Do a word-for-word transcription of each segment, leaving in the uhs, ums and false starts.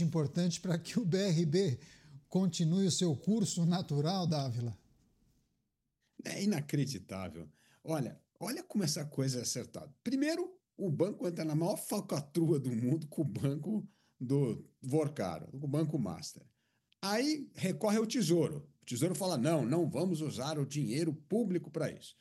extremamente importante para que o B R B continue o seu curso natural, Dávila? É inacreditável. Olha, olha como essa coisa é acertada. Primeiro, o banco entra na maior falcatrua do mundo com o banco do Vorkaro, com o Banco Master. Aí recorre ao Tesouro. O Tesouro fala: não, não vamos usar o dinheiro público para isso.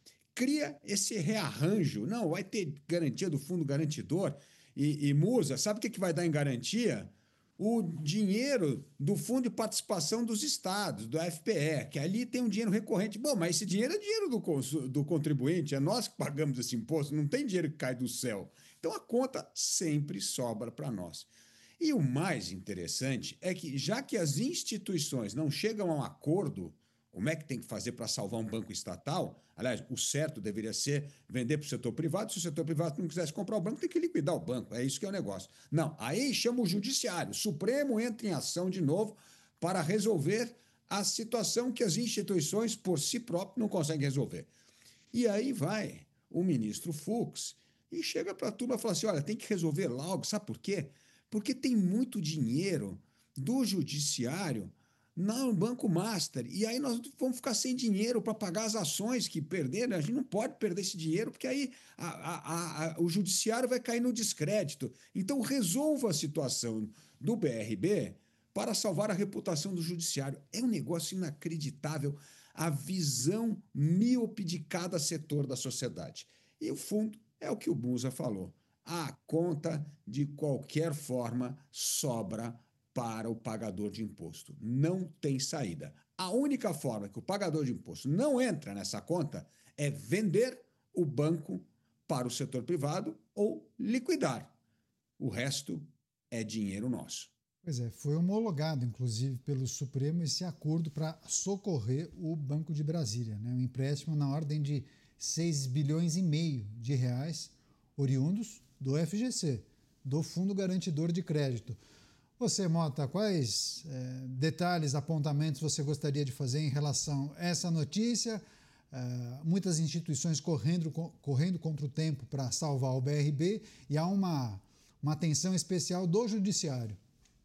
Cria esse rearranjo. Não, vai ter garantia do fundo garantidor. E, e Musa, sabe o que, que vai dar em garantia? O dinheiro do Fundo de Participação dos Estados, do F P E, que ali tem um dinheiro recorrente. Bom, mas esse dinheiro é dinheiro do, do contribuinte, é nós que pagamos esse imposto, não tem dinheiro que cai do céu. Então a conta sempre sobra para nós. E o mais interessante é que, já que as instituições não chegam a um acordo, como é que tem que fazer para salvar um banco estatal? Aliás, o certo deveria ser vender para o setor privado. Se o setor privado não quisesse comprar o banco, tem que liquidar o banco. É isso que é o negócio. Não, aí chama o judiciário. O Supremo entra em ação de novo para resolver a situação que as instituições, por si próprias, não conseguem resolver. E aí vai o ministro Fux e chega para a turma e fala assim: olha, tem que resolver logo. Sabe por quê? Porque tem muito dinheiro do judiciário no Banco Master. E aí nós vamos ficar sem dinheiro para pagar as ações que perderam. A gente não pode perder esse dinheiro, porque aí a, a, a, o judiciário vai cair no descrédito. Então resolva a situação do B R B para salvar a reputação do judiciário. É um negócio inacreditável a visão míope de cada setor da sociedade. E o fundo é o que o Musa falou. A conta, de qualquer forma, sobra para o pagador de imposto. Não tem saída. A única forma que o pagador de imposto não entra nessa conta é vender o banco para o setor privado ou liquidar. O resto é dinheiro nosso. Pois é, foi homologado, inclusive, pelo Supremo esse acordo para socorrer o Banco de Brasília, né? Um empréstimo na ordem de seis bilhões e meio de reais, oriundos do F G C, do Fundo Garantidor de Crédito. Você, Mota, quais é, detalhes, apontamentos você gostaria de fazer em relação a essa notícia? É, muitas instituições correndo, correndo contra o tempo para salvar o B R B e há uma, uma atenção especial do Judiciário.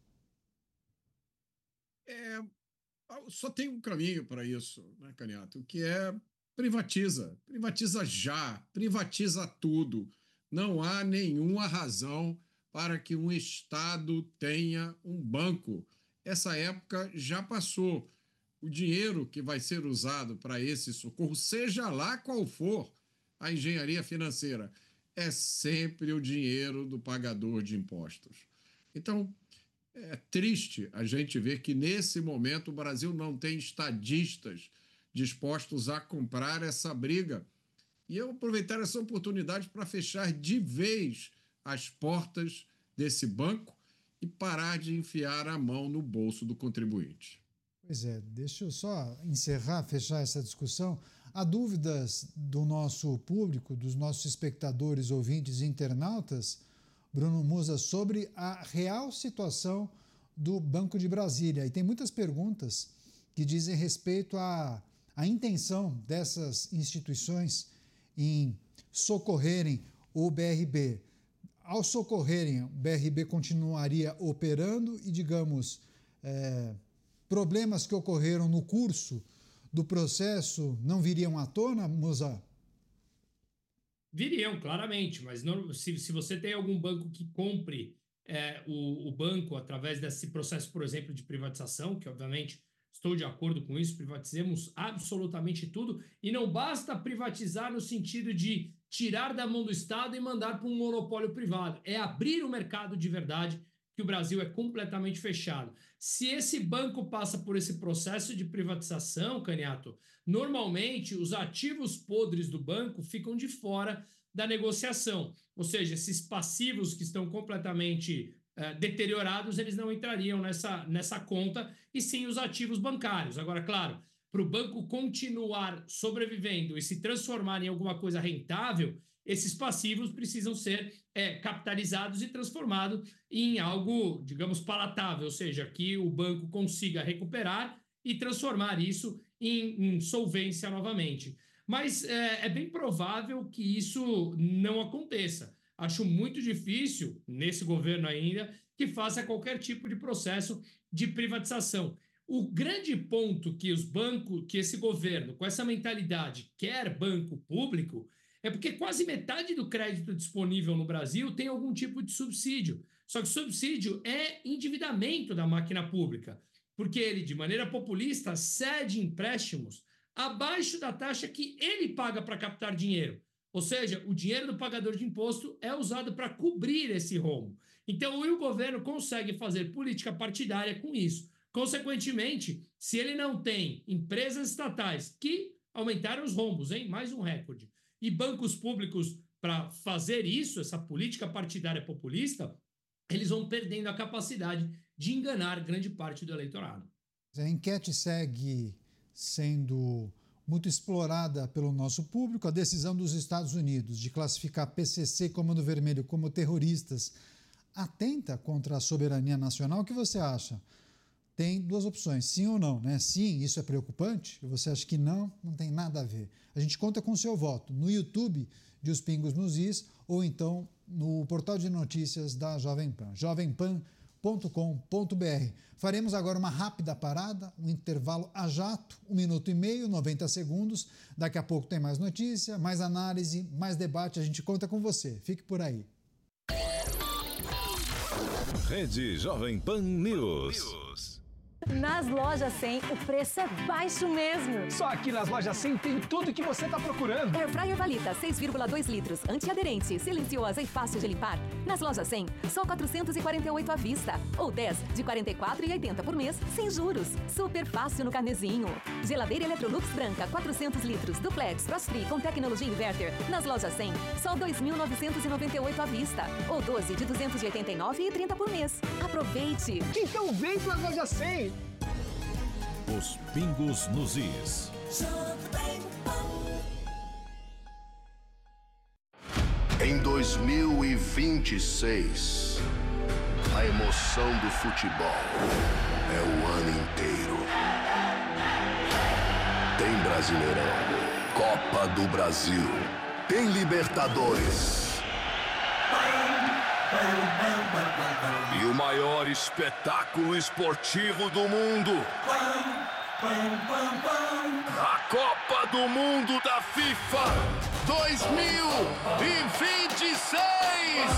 É, só tem um caminho para isso, né, Caniato, que é privatiza. Privatiza já, privatiza tudo. Não há nenhuma razão para que um Estado tenha um banco. Essa época já passou. O dinheiro que vai ser usado para esse socorro, seja lá qual for a engenharia financeira, é sempre o dinheiro do pagador de impostos. Então, é triste a gente ver que, nesse momento, o Brasil não tem estadistas dispostos a comprar essa briga. E eu aproveitar essa oportunidade para fechar de vez as portas desse banco e parar de enfiar a mão no bolso do contribuinte. Pois é, deixa eu só encerrar, fechar essa discussão. Há dúvidas do nosso público, dos nossos espectadores, ouvintes e internautas, Bruno Musa, sobre a real situação do Banco de Brasília. E tem muitas perguntas que dizem respeito à, à intenção dessas instituições em socorrerem o B R B. Ao socorrerem, o B R B continuaria operando e, digamos, é, problemas que ocorreram no curso do processo não viriam à tona, Musa? Viriam, claramente, mas não, se, se você tem algum banco que compre é, o, o banco através desse processo, por exemplo, de privatização, que obviamente estou de acordo com isso, privatizemos absolutamente tudo, e não basta privatizar no sentido de tirar da mão do Estado e mandar para um monopólio privado, é abrir o mercado de verdade, que o Brasil é completamente fechado. Se esse banco passa por esse processo de privatização, Caniato, normalmente os ativos podres do banco ficam de fora da negociação. Ou seja, esses passivos que estão completamente uh, deteriorados, eles não entrariam nessa, nessa conta, e sim os ativos bancários. Agora, claro, para o banco continuar sobrevivendo e se transformar em alguma coisa rentável, esses passivos precisam ser é, capitalizados e transformados em algo, digamos, palatável, ou seja, que o banco consiga recuperar e transformar isso em, em solvência novamente. Mas é, é bem provável que isso não aconteça. Acho muito difícil, nesse governo ainda, que faça qualquer tipo de processo de privatização. O grande ponto que os bancos, que esse governo, com essa mentalidade, quer banco público, é porque quase metade do crédito disponível no Brasil tem algum tipo de subsídio. Só que subsídio é endividamento da máquina pública, porque ele, de maneira populista, cede empréstimos abaixo da taxa que ele paga para captar dinheiro. Ou seja, o dinheiro do pagador de imposto é usado para cobrir esse rombo. Então, o governo consegue fazer política partidária com isso. Consequentemente, se ele não tem empresas estatais que aumentaram os rombos, hein? Mais um recorde, e bancos públicos para fazer isso, essa política partidária populista, eles vão perdendo a capacidade de enganar grande parte do eleitorado. A enquete segue sendo muito explorada pelo nosso público. A decisão dos Estados Unidos de classificar P C C e Comando Vermelho como terroristas atenta contra a soberania nacional. O que você acha? Tem duas opções, sim ou não, né? Sim, isso é preocupante. Você acha que não? Não tem nada a ver. A gente conta com o seu voto no YouTube de Os Pingos nos Is ou então no portal de notícias da Jovem Pan, jovem pan ponto com ponto b r. Faremos agora uma rápida parada, um intervalo a jato, um minuto e meio, noventa segundos. Daqui a pouco tem mais notícia, mais análise, mais debate. A gente conta com você. Fique por aí. Rede Jovem Pan News. Nas lojas cem, o preço é baixo mesmo. Só aqui nas lojas cem tem tudo que você está procurando. Air Fryer Valita, seis vírgula dois litros, antiaderente, silenciosa e fácil de limpar. Nas lojas cem, só quatrocentos e quarenta e oito à vista. Ou dez de quarenta e quatro reais e oitenta centavos por mês, sem juros. Super fácil no carnezinho. Geladeira Electrolux branca, quatrocentos litros, duplex, frost-free com tecnologia inverter. Nas lojas cem, só dois mil novecentos e noventa e oito à vista. Ou doze de duzentos e oitenta e nove reais e trinta centavos por mês. Aproveite! Então vem para as lojas cem! Os Pingos nos Is. Em dois mil e vinte e seis, a emoção do futebol é o ano inteiro. Tem Brasileirão, Copa do Brasil, tem Libertadores. E o maior espetáculo esportivo do mundo. A Copa do Mundo da FIFA dois mil e vinte e seis.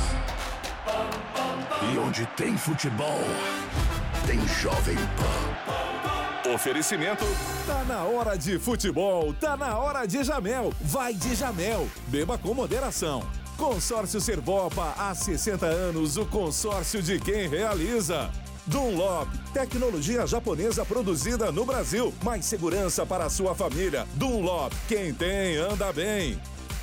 E onde tem futebol, tem Jovem Pan. Oferecimento. Tá na hora de futebol, tá na hora de Jamel. Vai de Jamel. Beba com moderação. Consórcio Servopa, há sessenta anos, o consórcio de quem realiza. Dunlop, tecnologia japonesa produzida no Brasil, mais segurança para a sua família. Dunlop, quem tem, anda bem.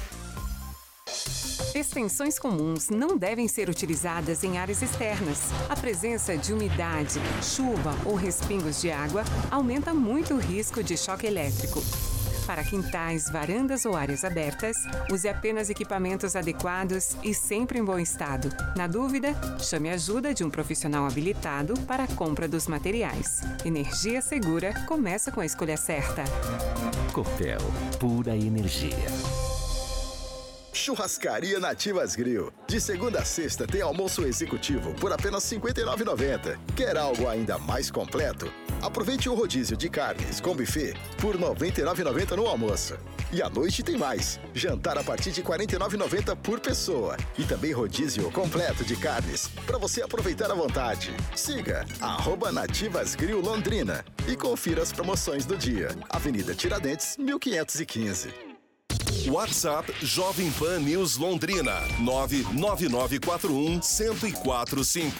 Extensões comuns não devem ser utilizadas em áreas externas. A presença de umidade, chuva ou respingos de água aumenta muito o risco de choque elétrico. Para quintais, varandas ou áreas abertas, use apenas equipamentos adequados e sempre em bom estado. Na dúvida, chame a ajuda de um profissional habilitado para a compra dos materiais. Energia segura começa com a escolha certa. Copel, pura energia. Churrascaria Nativas Grill. De segunda a sexta tem almoço executivo por apenas cinquenta e nove reais e noventa centavos. Quer algo ainda mais completo? Aproveite o rodízio de carnes com buffet por noventa e nove reais e noventa centavos no almoço. E à noite tem mais. Jantar a partir de quarenta e nove reais e noventa centavos por pessoa. E também rodízio completo de carnes para você aproveitar à vontade. Siga arroba Nativas Grill Londrina e confira as promoções do dia. Avenida Tiradentes, mil quinhentos e quinze. WhatsApp Jovem Pan News Londrina nove nove nove quatro um, zero zero quatro cinco.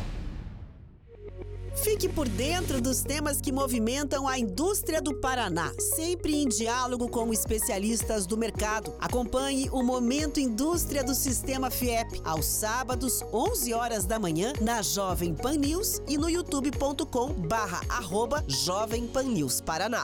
Fique por dentro dos temas que movimentam a indústria do Paraná, sempre em diálogo com especialistas do mercado. Acompanhe o Momento Indústria do Sistema FIEP, aos sábados, onze horas da manhã, na Jovem Pan News e no youtube ponto com barra arroba Jovem Pan News Paraná.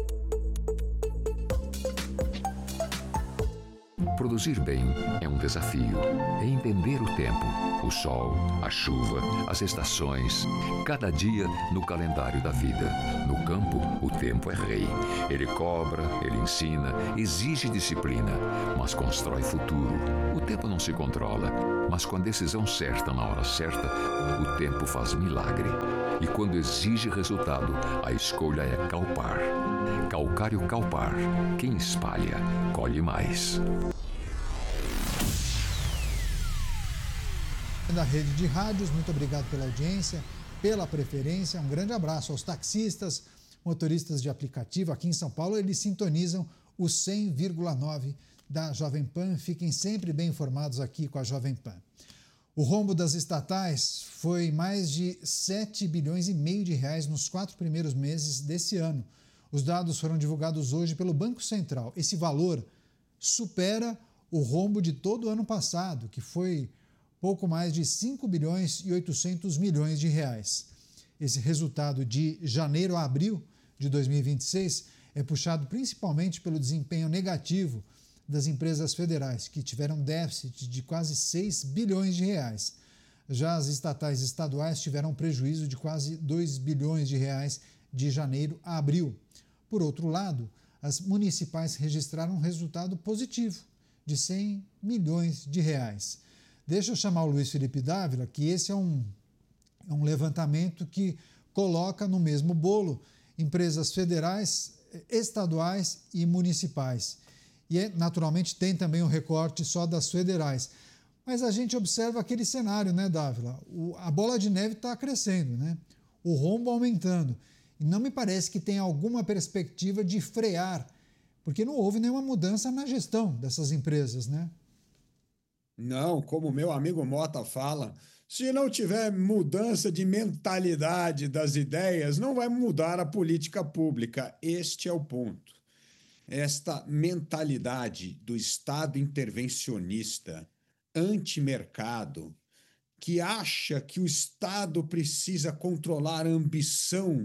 Produzir bem é um desafio. É entender o tempo, o sol, a chuva, as estações, cada dia no calendário da vida. No campo, o tempo é rei. Ele cobra, ele ensina, exige disciplina, mas constrói futuro. O tempo não se controla, Mas com a decisão certa na hora certa, o tempo faz milagre. E quando exige resultado, a escolha é Calpar. Calcário Calpar. Quem espalha, colhe mais. Da rede de rádios, muito obrigado pela audiência, pela preferência. Um grande abraço aos taxistas, motoristas de aplicativo aqui em São Paulo. Eles sintonizam o cem vírgula nove da Jovem Pan. Fiquem sempre bem informados aqui com a Jovem Pan. O rombo das estatais foi mais de sete bilhões e meio de reais nos quatro primeiros meses desse ano. Os dados foram divulgados hoje pelo Banco Central. Esse valor supera o rombo de todo o ano passado, que foi pouco mais de cinco bilhões e oitocentos milhões de reais. Esse resultado de janeiro a abril de dois mil e vinte e seis é puxado principalmente pelo desempenho negativo das empresas federais, que tiveram déficit de quase seis bilhões de reais. Já as estatais e estaduais tiveram prejuízo de quase dois bilhões de reais de janeiro a abril. Por outro lado, as municipais registraram um resultado positivo de cem milhões de reais. Deixa eu chamar o Luiz Felipe Dávila, que esse é um, é um levantamento que coloca no mesmo bolo empresas federais, estaduais e municipais. E, é, naturalmente, tem também um recorte só das federais. Mas a gente observa aquele cenário, né, Dávila? O, a bola de neve está crescendo, né? O rombo aumentando. E não me parece que tenha alguma perspectiva de frear, porque não houve nenhuma mudança na gestão dessas empresas, né? Não, como meu amigo Mota fala, se não tiver mudança de mentalidade das ideias, não vai mudar a política pública. Este é o ponto. Esta mentalidade do Estado intervencionista, antimercado, que acha que o Estado precisa controlar a ambição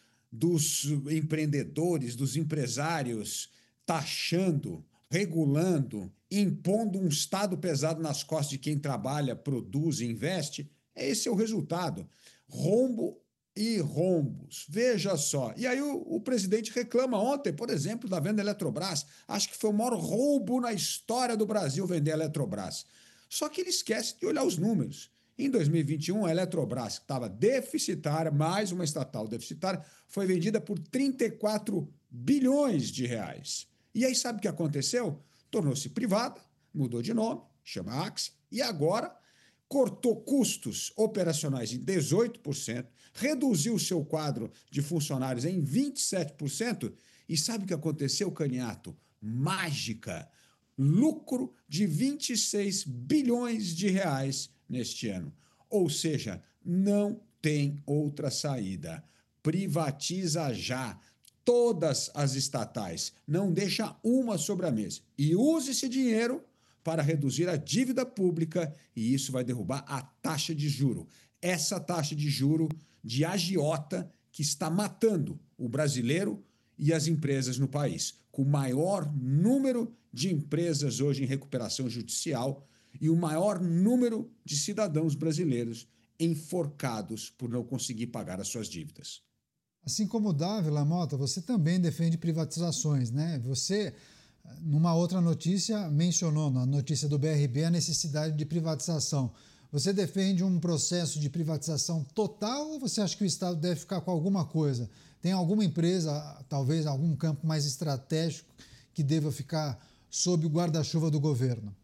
dos empreendedores, dos empresários, taxando, regulando, impondo um Estado pesado nas costas de quem trabalha, produz e investe, esse é o resultado. Rombo e rombos. Veja só. E aí o, o presidente reclama ontem, por exemplo, da venda da Eletrobras. Acho que foi o maior roubo na história do Brasil vender a Eletrobras. Só que ele esquece de olhar os números. Em dois mil e vinte e um, a Eletrobras, que estava deficitária, mais uma estatal deficitária, foi vendida por trinta e quatro bilhões de reais. E aí sabe o que aconteceu? Tornou-se privada, mudou de nome, chama Axia, e agora cortou custos operacionais em dezoito por cento, reduziu o seu quadro de funcionários em vinte e sete por cento, e sabe o que aconteceu, Caniato? Mágica! Lucro de vinte e seis bilhões de reais neste ano. Ou seja, não tem outra saída. Privatiza já todas as estatais, não deixa uma sobre a mesa. E use esse dinheiro para reduzir a dívida pública e isso vai derrubar a taxa de juro. Essa taxa de juro de agiota que está matando o brasileiro e as empresas no país, com o maior número de empresas hoje em recuperação judicial e o maior número de cidadãos brasileiros enforcados por não conseguir pagar as suas dívidas. Assim como o Dávila, Mota, você também defende privatizações, né? Você, numa outra notícia, mencionou na notícia do B R B a necessidade de privatização. Você defende um processo de privatização total ou você acha que o Estado deve ficar com alguma coisa? Tem alguma empresa, talvez algum campo mais estratégico, que deva ficar sob o guarda-chuva do governo?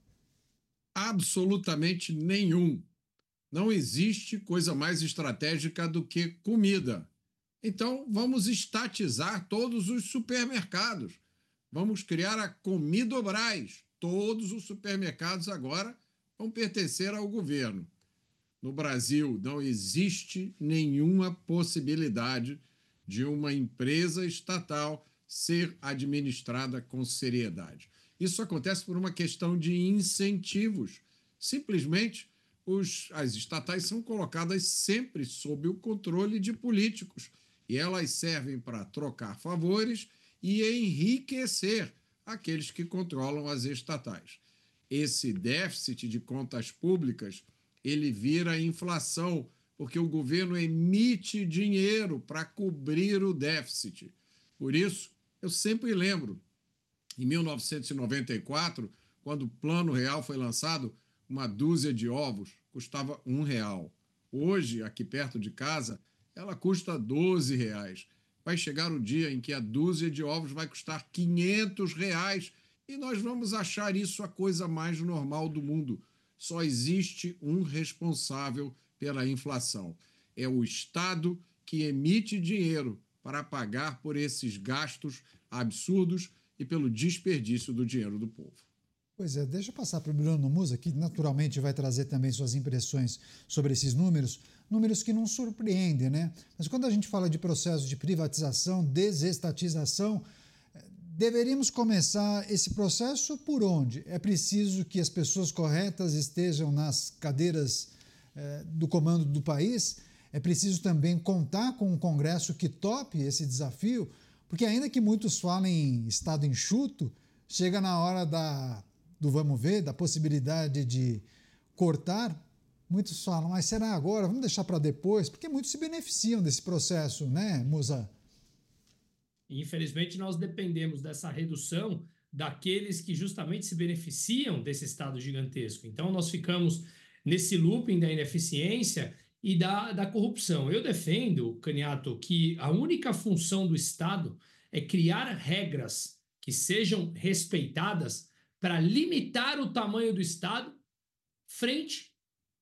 Absolutamente nenhum. Não existe coisa mais estratégica do que comida. Então, vamos estatizar todos os supermercados. Vamos criar a Comidobras. Todos os supermercados agora vão pertencer ao governo. No Brasil, não existe nenhuma possibilidade de uma empresa estatal ser administrada com seriedade. Isso acontece por uma questão de incentivos. Simplesmente, os, as estatais são colocadas sempre sob o controle de políticos e elas servem para trocar favores e enriquecer aqueles que controlam as estatais. Esse déficit de contas públicas, ele vira inflação, porque o governo emite dinheiro para cobrir o déficit. Por isso, eu sempre lembro, em mil novecentos e noventa e quatro, quando o Plano Real foi lançado, uma dúzia de ovos custava um real. Hoje, aqui perto de casa, ela custa doze reais. Vai chegar o dia em que a dúzia de ovos vai custar quinhentos reais e nós vamos achar isso a coisa mais normal do mundo. Só existe um responsável pela inflação. É o Estado que emite dinheiro para pagar por esses gastos absurdos e pelo desperdício do dinheiro do povo. Pois é, deixa eu passar para o Bruno Musa, que naturalmente vai trazer também suas impressões sobre esses números, números que não surpreendem, né? Mas quando a gente fala de processo de privatização, desestatização, deveríamos começar esse processo por onde? É preciso que as pessoas corretas estejam nas cadeiras eh, do comando do país? É preciso também contar com um Congresso que tope esse desafio? Porque ainda que muitos falem em Estado enxuto, chega na hora da... do vamos ver, da possibilidade de cortar, muitos falam, mas será agora? Vamos deixar para depois? Porque muitos se beneficiam desse processo, né, Musa? Infelizmente, nós dependemos dessa redução daqueles que justamente se beneficiam desse Estado gigantesco. Então, nós ficamos nesse looping da ineficiência e da, da corrupção. Eu defendo, Caniato, que a única função do Estado é criar regras que sejam respeitadas para limitar o tamanho do Estado frente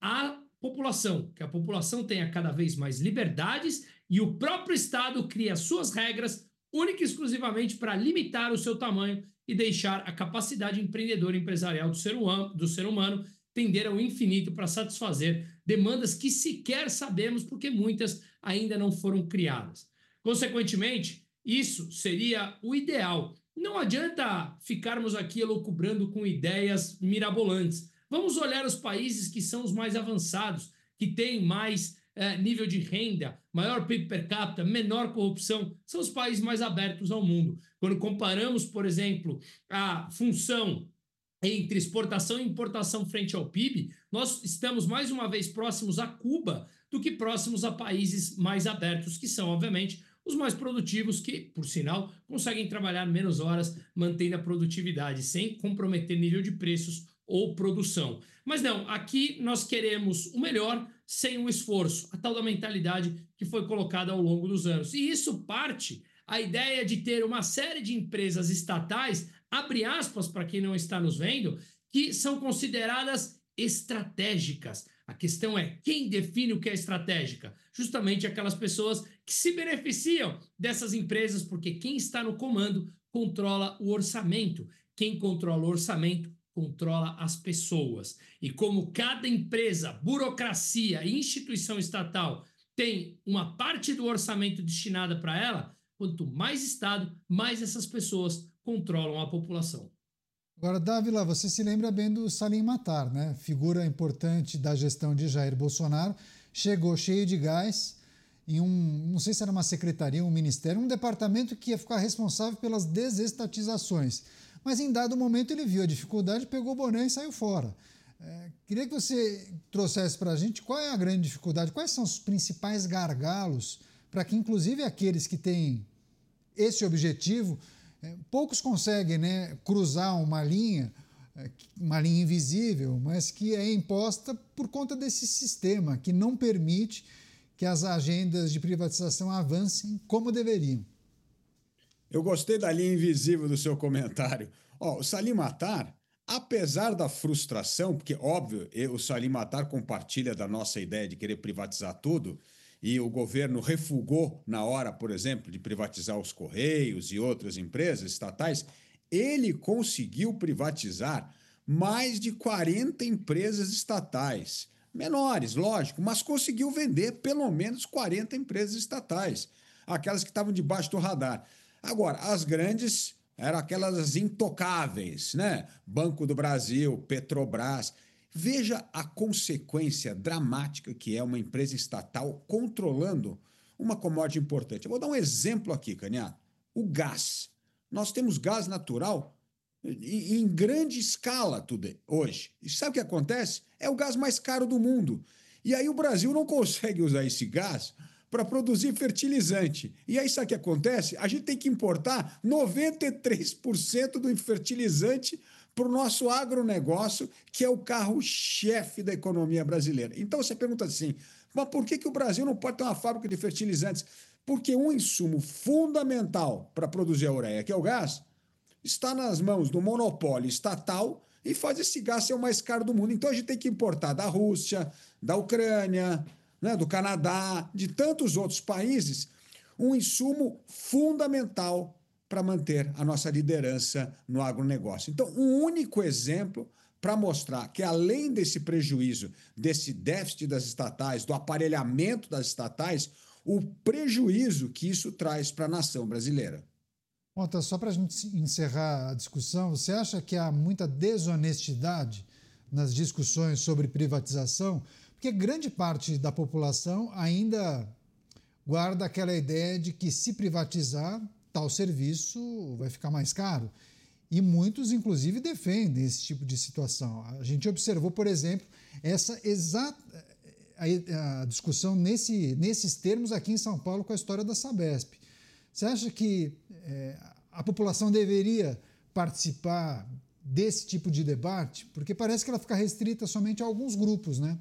à população, que a população tenha cada vez mais liberdades e o próprio Estado cria suas regras única e exclusivamente para limitar o seu tamanho e deixar a capacidade empreendedora e empresarial do ser humano, do ser humano tender ao infinito para satisfazer demandas que sequer sabemos porque muitas ainda não foram criadas. Consequentemente, isso seria o ideal. Não adianta ficarmos aqui elucubrando com ideias mirabolantes. Vamos olhar os países que são os mais avançados, que têm mais eh, nível de renda, maior P I B per capita, menor corrupção. São os países mais abertos ao mundo. Quando comparamos, por exemplo, a função entre exportação e importação frente ao P I B, nós estamos mais uma vez próximos a Cuba do que próximos a países mais abertos, que são, obviamente, os mais produtivos que, por sinal, conseguem trabalhar menos horas, mantendo a produtividade, sem comprometer nível de preços ou produção. Mas não, aqui nós queremos o melhor sem o esforço, a tal da mentalidade que foi colocada ao longo dos anos. E isso parte a ideia de ter uma série de empresas estatais, abre aspas para quem não está nos vendo, que são consideradas estratégicas. A questão é quem define o que é estratégica? Justamente aquelas pessoas que se beneficiam dessas empresas, porque quem está no comando controla o orçamento. Quem controla o orçamento controla as pessoas. E como cada empresa, burocracia e instituição estatal tem uma parte do orçamento destinada para ela, quanto mais Estado, mais essas pessoas controlam a população. Agora, Dávila, você se lembra bem do Salim Matar, né? Figura importante da gestão de Jair Bolsonaro, chegou cheio de gás em um, não sei se era uma secretaria, um ministério, um departamento que ia ficar responsável pelas desestatizações. Mas em dado momento ele viu a dificuldade, pegou o boné e saiu fora. É, queria que você trouxesse para a gente qual é a grande dificuldade, quais são os principais gargalos para que, inclusive, aqueles que têm esse objetivo, é, poucos conseguem, né, cruzar uma linha, é, uma linha invisível, mas que é imposta por conta desse sistema que não permite que as agendas de privatização avancem como deveriam. Eu gostei da linha invisível do seu comentário. Ó, o Salim Matar, apesar da frustração, porque, óbvio, o Salim Matar compartilha da nossa ideia de querer privatizar tudo, e o governo refugou na hora, por exemplo, de privatizar os Correios e outras empresas estatais, ele conseguiu privatizar mais de quarenta empresas estatais. Menores, lógico, mas conseguiu vender pelo menos quarenta empresas estatais, aquelas que estavam debaixo do radar. Agora, as grandes eram aquelas intocáveis, né? Banco do Brasil, Petrobras. Veja a consequência dramática que é uma empresa estatal controlando uma commodity importante. Eu vou dar um exemplo aqui, Caniato. O gás. Nós temos gás natural em, em grande escala tudo hoje. E sabe o que acontece? É o gás mais caro do mundo. E aí o Brasil não consegue usar esse gás para produzir fertilizante. E aí sabe o que acontece? A gente tem que importar noventa e três por cento do fertilizante para o nosso agronegócio, que é o carro-chefe da economia brasileira. Então você pergunta assim, mas por que, que o Brasil não pode ter uma fábrica de fertilizantes? Porque um insumo fundamental para produzir a ureia, que é o gás, está nas mãos do monopólio estatal e faz esse gás ser o mais caro do mundo. Então a gente tem que importar da Rússia, da Ucrânia, né, do Canadá, de tantos outros países, um insumo fundamental para manter a nossa liderança no agronegócio. Então, um único exemplo para mostrar que, além desse prejuízo, desse déficit das estatais, do aparelhamento das estatais, o prejuízo que isso traz para a nação brasileira. Mota, só para a gente encerrar a discussão, você acha que há muita desonestidade nas discussões sobre privatização? Porque grande parte da população ainda guarda aquela ideia de que, se privatizar, tal serviço vai ficar mais caro. E muitos, inclusive, defendem esse tipo de situação. A gente observou, por exemplo, essa exata a, a discussão nesse, nesses termos aqui em São Paulo com a história da Sabesp. Você acha que é, a população deveria participar desse tipo de debate? Porque parece que ela fica restrita somente a alguns grupos, né?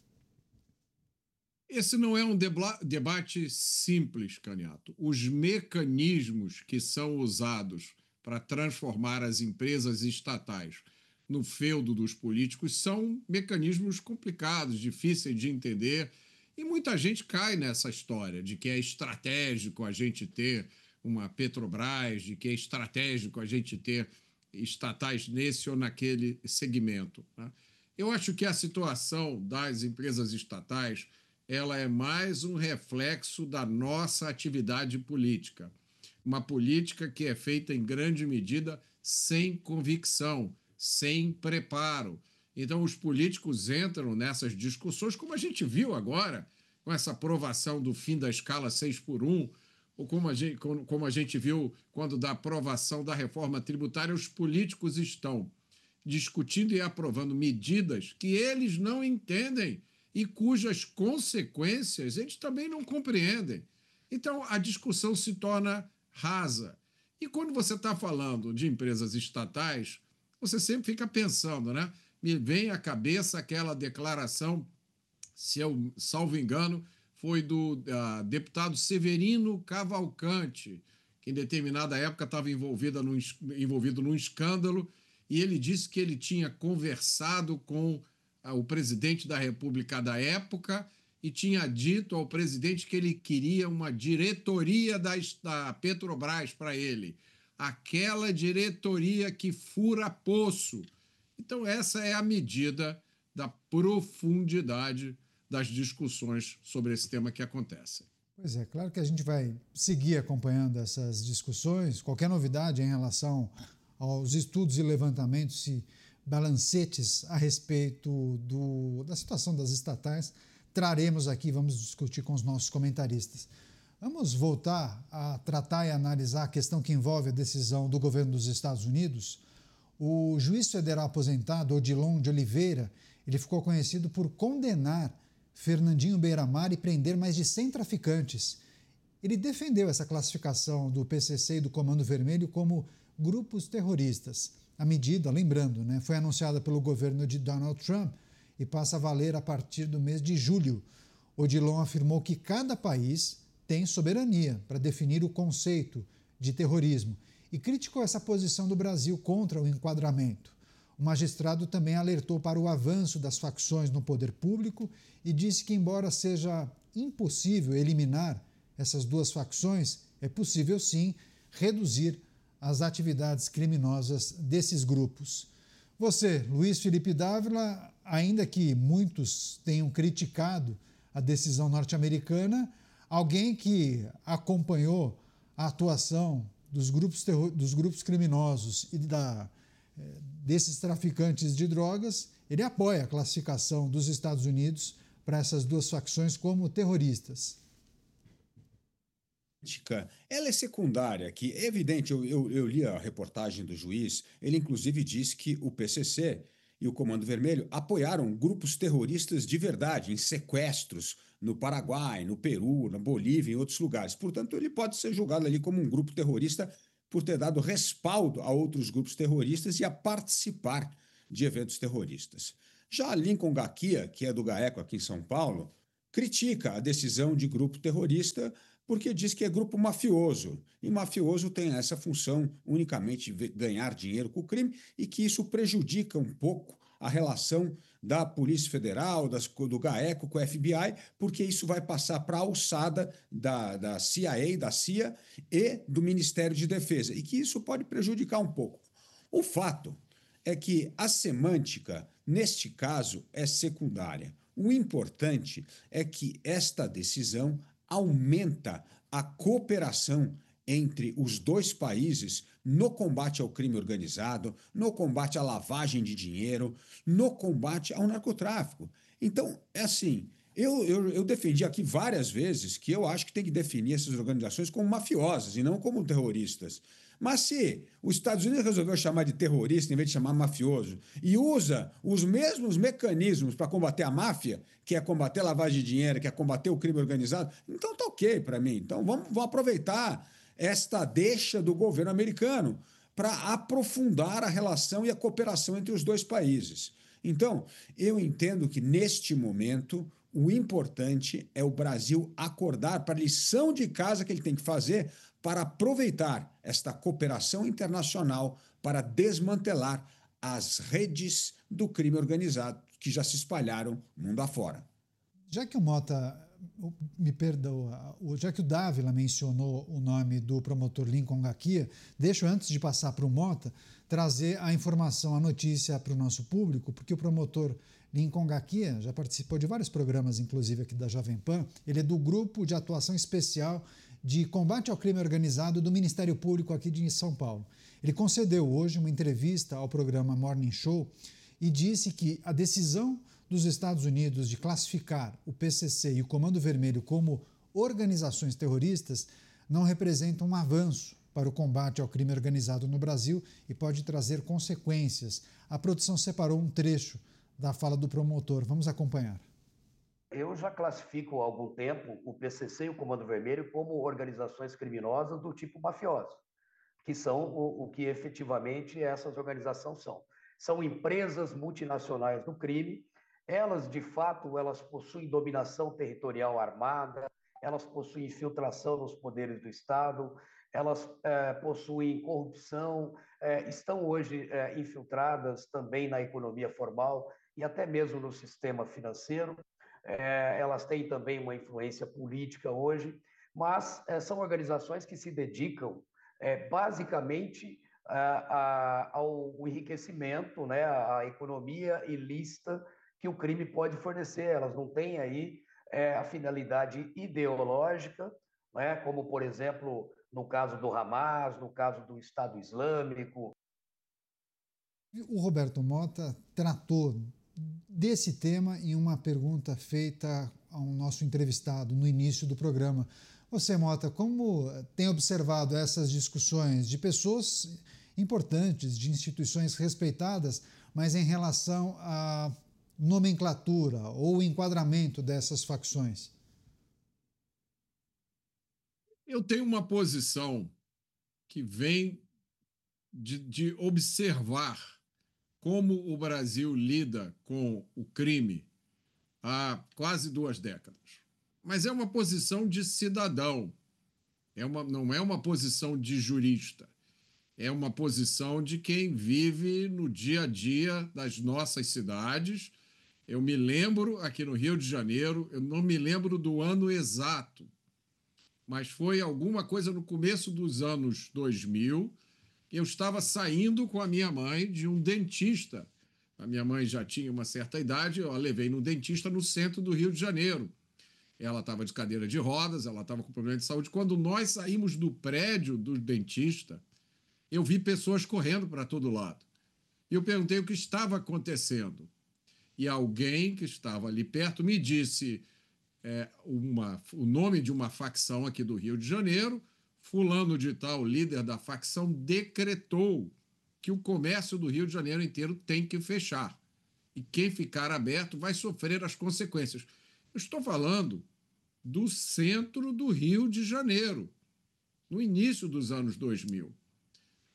Esse não é um debate simples, Caniato. Os mecanismos que são usados para transformar as empresas estatais no feudo dos políticos são mecanismos complicados, difíceis de entender, e muita gente cai nessa história de que é estratégico a gente ter uma Petrobras, de que é estratégico a gente ter estatais nesse ou naquele segmento, né? Eu acho que a situação das empresas estatais ela é mais um reflexo da nossa atividade política. Uma política que é feita em grande medida sem convicção, sem preparo. Então, os políticos entram nessas discussões, como a gente viu agora, com essa aprovação do fim da escala seis por um, ou como a gente, como a gente viu quando da aprovação da reforma tributária, os políticos estão discutindo e aprovando medidas que eles não entendem e cujas consequências eles também não compreendem. Então, a discussão se torna rasa. E quando você está falando de empresas estatais, você sempre fica pensando, né? Me vem à cabeça aquela declaração, se eu salvo engano, foi do uh, deputado Severino Cavalcante, que em determinada época estava envolvido num, envolvido num escândalo, e ele disse que ele tinha conversado com o presidente da República da época e tinha dito ao presidente que ele queria uma diretoria da, da Petrobras para ele. Aquela diretoria que fura poço. Então, essa é a medida da profundidade das discussões sobre esse tema que acontecem. Pois é, claro que a gente vai seguir acompanhando essas discussões. Qualquer novidade em relação aos estudos e levantamentos, se balancetes a respeito do, da situação das estatais, traremos aqui, vamos discutir com os nossos comentaristas. Vamos voltar a tratar e analisar a questão que envolve a decisão do governo dos Estados Unidos. O juiz federal aposentado, Odilon de Oliveira, ele ficou conhecido por condenar Fernandinho Beiramar e prender mais de cem traficantes. Ele defendeu essa classificação do P C C e do Comando Vermelho como grupos terroristas. A medida, lembrando, né, foi anunciada pelo governo de Donald Trump e passa a valer a partir do mês de julho. Odilon afirmou que cada país tem soberania para definir o conceito de terrorismo e criticou essa posição do Brasil contra o enquadramento. O magistrado também alertou para o avanço das facções no poder público e disse que, embora seja impossível eliminar essas duas facções, é possível sim reduzir as atividades criminosas desses grupos. Você, Luiz Felipe Dávila, ainda que muitos tenham criticado a decisão norte-americana, alguém que acompanhou a atuação dos grupos, dos grupos criminosos e da, desses traficantes de drogas, ele apoia a classificação dos Estados Unidos para essas duas facções como terroristas. Ela é secundária, que é evidente, eu, eu, eu li a reportagem do juiz, ele inclusive disse que o P C C e o Comando Vermelho apoiaram grupos terroristas de verdade, em sequestros no Paraguai, no Peru, na Bolívia e em outros lugares. Portanto, ele pode ser julgado ali como um grupo terrorista por ter dado respaldo a outros grupos terroristas e a participar de eventos terroristas. Já a Lincoln Gakia, que é do GAECO aqui em São Paulo, critica a decisão de grupo terrorista porque diz que é grupo mafioso. E mafioso tem essa função unicamente de ganhar dinheiro com o crime e que isso prejudica um pouco a relação da Polícia Federal, das, do GAECO com o F B I, porque isso vai passar para a alçada da, da C I A, da C I A e do Ministério de Defesa, e que isso pode prejudicar um pouco. O fato é que a semântica, neste caso, é secundária. O importante é que esta decisão aumenta a cooperação entre os dois países no combate ao crime organizado, no combate à lavagem de dinheiro, no combate ao narcotráfico. Então, é assim, eu, eu, eu defendi aqui várias vezes que eu acho que tem que definir essas organizações como mafiosas e não como terroristas. Mas se os Estados Unidos resolveu chamar de terrorista em vez de chamar mafioso e usa os mesmos mecanismos para combater a máfia, que é combater a lavagem de dinheiro, que é combater o crime organizado, então tá ok para mim. Então vamos, vamos aproveitar esta deixa do governo americano para aprofundar a relação e a cooperação entre os dois países. Então, eu entendo que, neste momento, o importante é o Brasil acordar para a lição de casa que ele tem que fazer para aproveitar esta cooperação internacional para desmantelar as redes do crime organizado que já se espalharam mundo afora. Já que o Mota, me perdoa, já que o Dávila mencionou o nome do promotor Lincoln Gakia, deixo, antes de passar para o Mota, trazer a informação, a notícia para o nosso público, porque o promotor Lincoln Gakia já participou de vários programas, inclusive aqui da Jovem Pan. Ele é do Grupo de Atuação Especial de Combate ao Crime Organizado do Ministério Público aqui de São Paulo. Ele concedeu hoje uma entrevista ao programa Morning Show e disse que a decisão dos Estados Unidos de classificar o P C C e o Comando Vermelho como organizações terroristas não representa um avanço para o combate ao crime organizado no Brasil e pode trazer consequências. A produção separou um trecho da fala do promotor. Vamos acompanhar. Eu já classifico há algum tempo o P C C e o Comando Vermelho como organizações criminosas do tipo mafiosa, que são o, o que efetivamente essas organizações são. São empresas multinacionais do crime. Elas, de fato, elas possuem dominação territorial armada, elas possuem infiltração nos poderes do Estado, elas eh, possuem corrupção, eh, estão hoje eh, infiltradas também na economia formal e até mesmo no sistema financeiro. Eh, elas têm também uma influência política hoje, mas eh, são organizações que se dedicam eh, basicamente a, a, ao enriquecimento, né, à economia ilícita que o crime pode fornecer. Elas não têm aí é, a finalidade ideológica, né, como, por exemplo, no caso do Hamas, no caso do Estado Islâmico. O Roberto Mota tratou desse tema em uma pergunta feita ao nosso entrevistado no início do programa. Você, Mota, como tem observado essas discussões de pessoas importantes, de instituições respeitadas, mas em relação à nomenclatura ou enquadramento dessas facções? Eu tenho uma posição que vem de, de observar como o Brasil lida com o crime há quase duas décadas. Mas é uma posição de cidadão, é uma, não é uma posição de jurista, é uma posição de quem vive no dia a dia das nossas cidades. Eu me lembro, aqui no Rio de Janeiro, eu não me lembro do ano exato, mas foi alguma coisa no começo dos anos dois mil, eu estava saindo com a minha mãe de um dentista. A minha mãe já tinha uma certa idade, eu a levei no dentista no centro do Rio de Janeiro. Ela estava de cadeira de rodas, ela estava com problema de saúde. Quando nós saímos do prédio do dentista, eu vi pessoas correndo para todo lado. E eu perguntei o que estava acontecendo. E alguém que estava ali perto me disse é, uma, o nome de uma facção aqui do Rio de Janeiro. Fulano de tal, líder da facção, decretou que o comércio do Rio de Janeiro inteiro tem que fechar. E quem ficar aberto vai sofrer as consequências. Eu estou falando do centro do Rio de Janeiro, no início dos anos dois mil.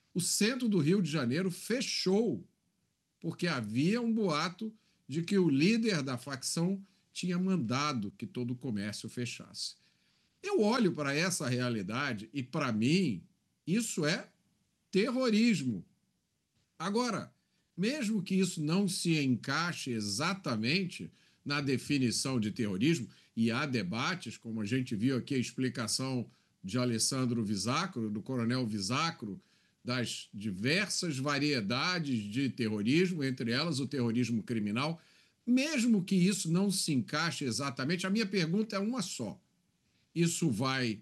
O centro do Rio de Janeiro fechou, porque havia um boato de que o líder da facção tinha mandado que todo o comércio fechasse. Eu olho para essa realidade e, para mim, isso é terrorismo. Agora, mesmo que isso não se encaixe exatamente na definição de terrorismo, e há debates, como a gente viu aqui a explicação de Alessandro Visacro, do coronel Visacro, das diversas variedades de terrorismo, entre elas o terrorismo criminal, mesmo que isso não se encaixe exatamente, a minha pergunta é uma só. Isso vai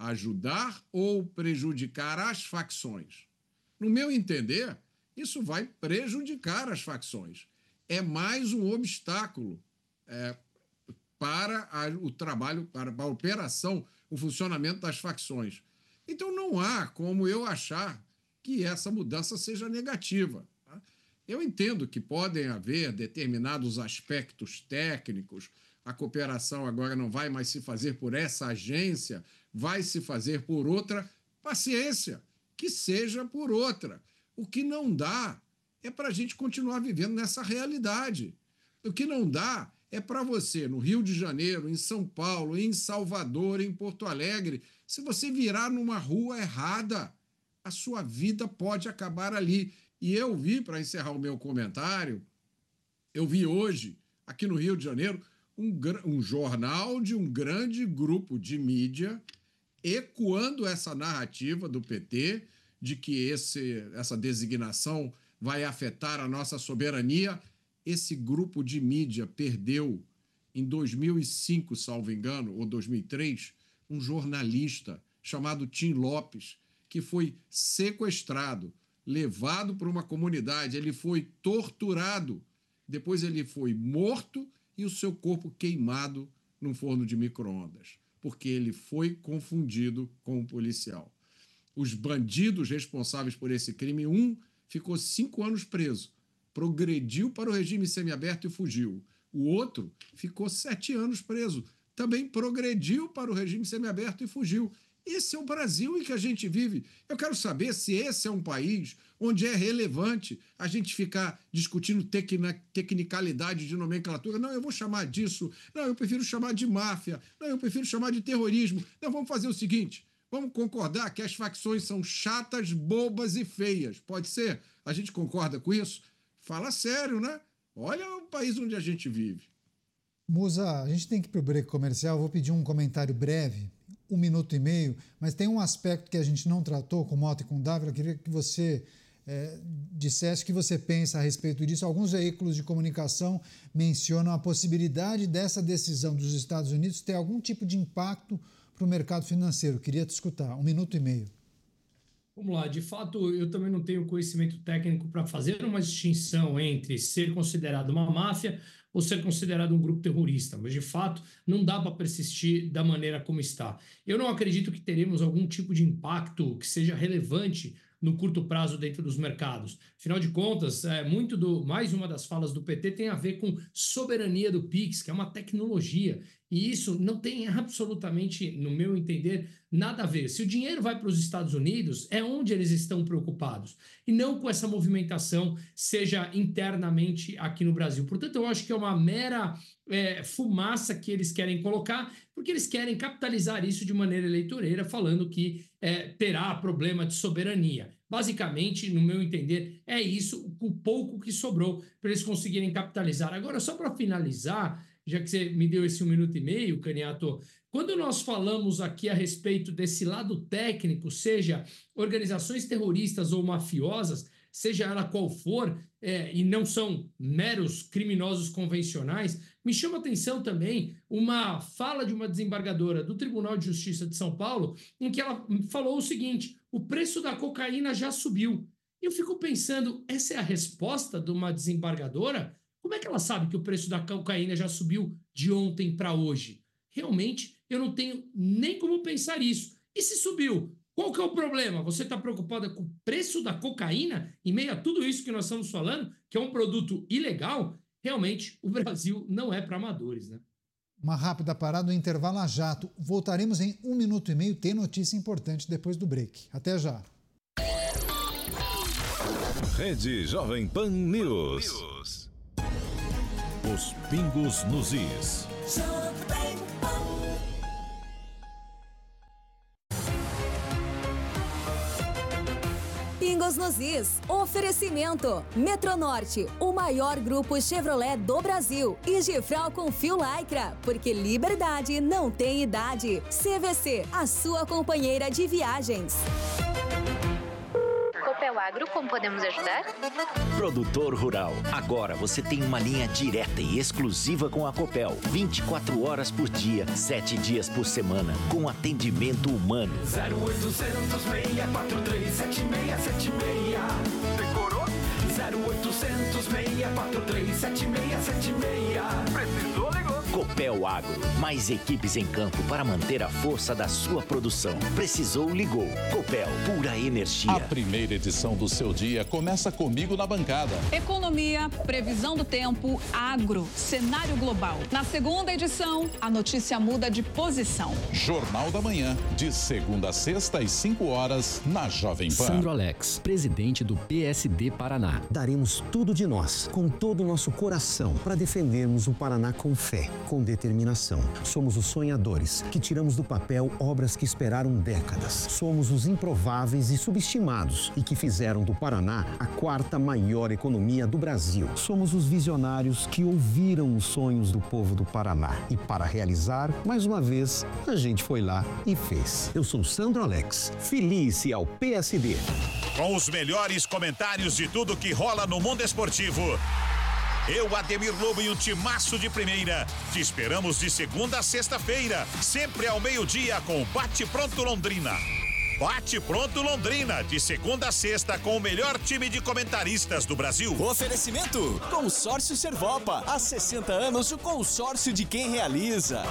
ajudar ou prejudicar as facções? No meu entender, isso vai prejudicar as facções. É mais um obstáculo é, para a, o trabalho, para a operação, o funcionamento das facções. Então não há como eu achar que essa mudança seja negativa. Tá? Eu entendo que podem haver determinados aspectos técnicos, a cooperação agora não vai mais se fazer por essa agência, vai se fazer por outra. Paciência, que seja por outra. O que não dá é para a gente continuar vivendo nessa realidade. O que não dá é para você, no Rio de Janeiro, em São Paulo, em Salvador, em Porto Alegre, se você virar numa rua errada, a sua vida pode acabar ali. E eu vi, para encerrar o meu comentário, eu vi hoje, aqui no Rio de Janeiro, um, um jornal de um grande grupo de mídia ecoando essa narrativa do P T de que esse, essa designação vai afetar a nossa soberania. Esse grupo de mídia perdeu, em dois mil e cinco, salvo engano, ou dois mil e três, um jornalista chamado Tim Lopes, que foi sequestrado, levado para uma comunidade, ele foi torturado, depois ele foi morto e o seu corpo queimado num forno de micro-ondas, porque ele foi confundido com um policial. Os bandidos responsáveis por esse crime, um ficou cinco anos preso, progrediu para o regime semiaberto e fugiu. O outro ficou sete anos preso, também progrediu para o regime semiaberto e fugiu. Esse é o Brasil em que a gente vive. Eu quero saber se esse é um país onde é relevante a gente ficar discutindo tecna, tecnicalidade de nomenclatura. Não, eu vou chamar disso. Não, eu prefiro chamar de máfia. Não, eu prefiro chamar de terrorismo. Não, vamos fazer o seguinte. Vamos concordar que as facções são chatas, bobas e feias. Pode ser? A gente concorda com isso? Fala sério, né? Olha o país onde a gente vive. Musa, a gente tem que ir para o break comercial. Eu vou pedir um comentário breve, um minuto e meio, mas tem um aspecto que a gente não tratou com Mota e com Dávila. Eu queria que você é, dissesse o que você pensa a respeito disso. Alguns veículos de comunicação mencionam a possibilidade dessa decisão dos Estados Unidos ter algum tipo de impacto para o mercado financeiro. Eu queria te escutar. Um minuto e meio. Vamos lá, de fato, eu também não tenho conhecimento técnico para fazer uma distinção entre ser considerado uma máfia ou ser considerado um grupo terrorista, mas de fato não dá para persistir da maneira como está. Eu não acredito que teremos algum tipo de impacto que seja relevante no curto prazo dentro dos mercados. Afinal de contas, é, muito do, mais uma das falas do P T tem a ver com soberania do Pix, que é uma tecnologia, e isso não tem absolutamente, no meu entender, nada a ver. Se o dinheiro vai para os Estados Unidos, é onde eles estão preocupados, e não com essa movimentação, seja internamente aqui no Brasil. Portanto, eu acho que é uma mera é, fumaça que eles querem colocar, porque eles querem capitalizar isso de maneira eleitoreira, falando que é, terá problema de soberania. Basicamente, no meu entender, é isso, o pouco que sobrou para eles conseguirem capitalizar. Agora, só para finalizar, já que você me deu esse um minuto e meio, Caniato, quando nós falamos aqui a respeito desse lado técnico, seja organizações terroristas ou mafiosas, seja ela qual for, é, e não são meros criminosos convencionais, me chama a atenção também uma fala de uma desembargadora do Tribunal de Justiça de São Paulo, em que ela falou o seguinte: o preço da cocaína já subiu. E eu fico pensando, essa é a resposta de uma desembargadora? Como é que ela sabe que o preço da cocaína já subiu de ontem para hoje? Realmente, eu não tenho nem como pensar isso. E se subiu? Qual que é o problema? Você está preocupada com o preço da cocaína em meio a tudo isso que nós estamos falando, que é um produto ilegal? Realmente, o Brasil não é para amadores, né? Uma rápida parada no intervalo a jato. Voltaremos em um minuto e meio. Tem notícia importante depois do break. Até já. Rede Jovem Pan News. Os pingos nos is. Pingos nos is. Oferecimento. Metronorte, o maior grupo Chevrolet do Brasil. E Gifral com fio Lycra, porque liberdade não tem idade. C V C, a sua companheira de viagens. Copel Agro, como podemos ajudar? Produtor rural, agora você tem uma linha direta e exclusiva com a Copel. vinte e quatro horas por dia, sete dias por semana, com atendimento humano. zero oitocentos, seis quatro três, sete seis sete seis. Decorou? zero oitocentos, seis quatro três, sete seis sete seis. Precisou, ligou. Copel Agro, mais equipes em campo para manter a força da sua produção. Precisou, ligou. Copel, pura energia. A primeira edição do Seu Dia começa comigo na bancada. Economia, previsão do tempo, agro, cenário global. Na segunda edição, a notícia muda de posição. Jornal da Manhã, de segunda a sexta às cinco horas, na Jovem Pan. Sandro Alex, presidente do P S D Paraná. Daremos tudo de nós, com todo o nosso coração, para defendermos o Paraná com fé, com determinação. Somos os sonhadores, que tiramos do papel obras que esperaram décadas. Somos os improváveis e subestimados, e que fizeram do Paraná a quarta maior economia do Brasil. Somos os visionários que ouviram os sonhos do povo do Paraná. E para realizar, mais uma vez, a gente foi lá e fez. Eu sou Sandro Alex, feliz ao P S D. Com os melhores comentários de tudo que rola no mundo esportivo. Eu, Ademir Lobo e o timaço de primeira. Te esperamos de segunda a sexta-feira, sempre ao meio-dia com Bate Pronto Londrina. Bate Pronto Londrina, de segunda a sexta com o melhor time de comentaristas do Brasil. Oferecimento: Consórcio Servopa. Há sessenta anos, o consórcio de quem realiza.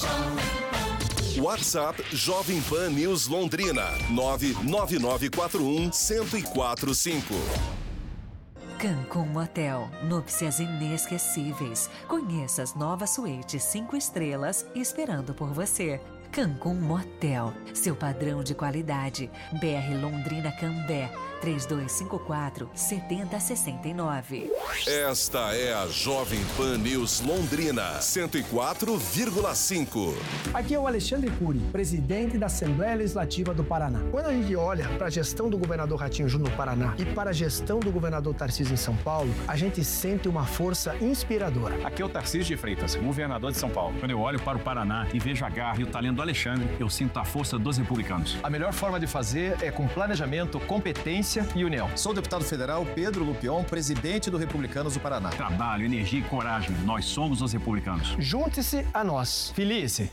WhatsApp Jovem Pan News Londrina, nove nove nove quatro um, zero zero quatro cinco. Cancún Motel, núpcias inesquecíveis. Conheça as novas suítes cinco estrelas esperando por você. Cancún Motel, seu padrão de qualidade. B R Londrina Cambé, três dois cinco quatro, sete zero seis nove. Esta é a Jovem Pan News Londrina, cento e quatro vírgula cinco. Aqui é o Alexandre Cury, presidente da Assembleia Legislativa do Paraná. Quando a gente olha para a gestão do governador Ratinho Júnior no Paraná e para a gestão do governador Tarcísio em São Paulo, a gente sente uma força inspiradora. Aqui é o Tarcísio de Freitas, governador de São Paulo. Quando eu olho para o Paraná e vejo a garra e o talento do Alexandre, eu sinto a força dos republicanos. A melhor forma de fazer é com planejamento, competência e união. Sou o deputado federal Pedro Lupion, presidente do Republicanos do Paraná. Trabalho, energia e coragem. Nós somos os republicanos. Junte-se a nós. Felice.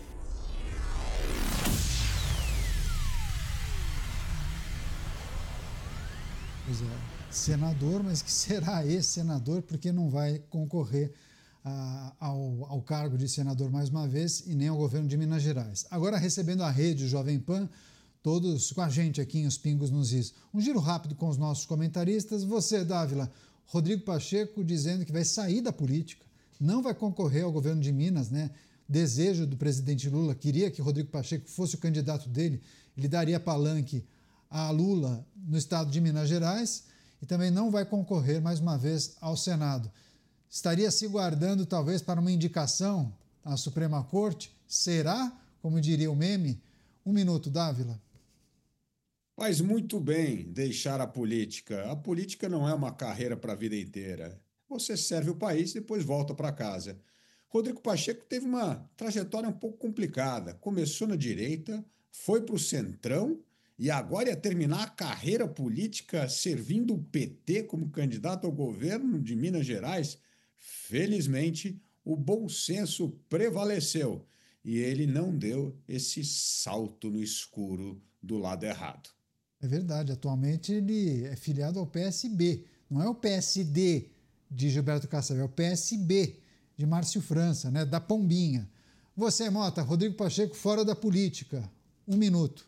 Pois é, senador, mas que será esse senador, porque não vai concorrer a, ao, ao cargo de senador mais uma vez e nem ao governo de Minas Gerais. Agora, recebendo a rede Jovem Pan, todos com a gente aqui em Os Pingos nos Is. Um giro rápido com os nossos comentaristas. Você, Dávila, Rodrigo Pacheco dizendo que vai sair da política, não vai concorrer ao governo de Minas, né? Desejo do presidente Lula, queria que Rodrigo Pacheco fosse o candidato dele, ele daria palanque a Lula no estado de Minas Gerais e também não vai concorrer mais uma vez ao Senado. Estaria se guardando talvez para uma indicação à Suprema Corte? Será, como diria o meme? Um minuto, Dávila. Faz muito bem deixar a política. A política não é uma carreira para a vida inteira. Você serve o país e depois volta para casa. Rodrigo Pacheco teve uma trajetória um pouco complicada. Começou na direita, foi para o centrão e agora ia terminar a carreira política servindo o P T como candidato ao governo de Minas Gerais. Felizmente, o bom senso prevaleceu e ele não deu esse salto no escuro do lado errado. É verdade, atualmente ele é filiado ao P S B, não é o P S D de Gilberto Kassab, é o P S B de Márcio França, né, da Pombinha. Você, Mota, Rodrigo Pacheco fora da política. Um minuto.